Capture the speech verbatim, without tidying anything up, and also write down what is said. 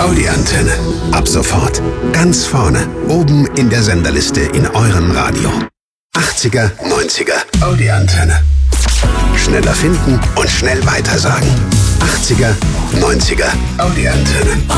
Audi-Antenne. Ab sofort ganz vorne, oben in der Senderliste in eurem Radio. achtziger, neunziger Audi-Antenne. Schneller finden und schnell weitersagen. achtziger, neunziger Audi-Antenne.